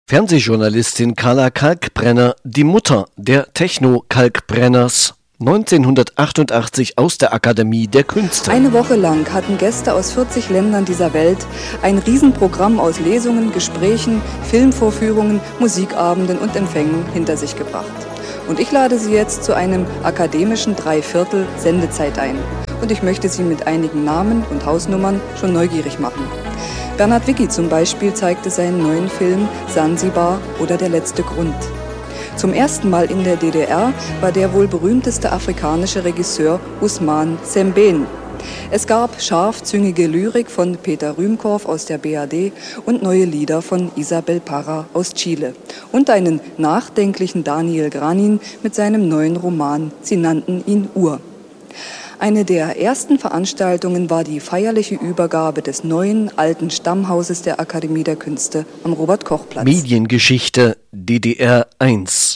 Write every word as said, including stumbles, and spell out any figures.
Fernsehjournalistin Carla Kalkbrenner, die Mutter der Techno-Kalkbrenners, neunzehnhundertachtundachtzig aus der Akademie der Künste. Eine Woche lang hatten Gäste aus vierzig Ländern dieser Welt ein Riesenprogramm aus Lesungen, Gesprächen, Filmvorführungen, Musikabenden und Empfängen hinter sich gebracht. Und ich lade Sie jetzt zu einem akademischen Dreiviertel Sendezeit ein. Und ich möchte Sie mit einigen Namen und Hausnummern schon neugierig machen. Bernhard Wicki zum Beispiel zeigte seinen neuen Film Sansibar oder Der letzte Grund. Zum ersten Mal in der D D R war der wohl berühmteste afrikanische Regisseur Ousmane Sembène. Es gab scharfzüngige Lyrik von Peter Rühmkorff aus der B R D und neue Lieder von Isabel Parra aus Chile. Und einen nachdenklichen Daniel Granin mit seinem neuen Roman Sie nannten ihn Ur. Eine der ersten Veranstaltungen war die feierliche Übergabe des neuen, alten Stammhauses der Akademie der Künste am Robert-Koch-Platz. Mediengeschichte D D R eins